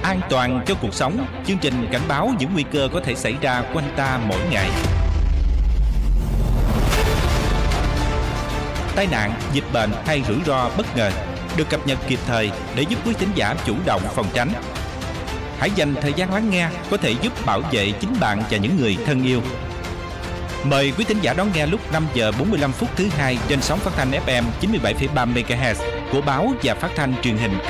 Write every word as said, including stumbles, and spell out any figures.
An toàn cho cuộc sống, chương trình cảnh báo những nguy cơ có thể xảy ra quanh ta mỗi ngày. Tai nạn, dịch bệnh hay rủi ro bất ngờ được cập nhật kịp thời để giúp quý thính giả chủ động phòng tránh. Hãy dành thời gian lắng nghe có thể giúp bảo vệ chính bạn và những người thân yêu. Mời quý thính giả đón nghe lúc năm giờ bốn mươi lăm phút thứ hai trên sóng phát thanh ép em chín mươi bảy phẩy ba mê ga héc của báo và phát thanh truyền hình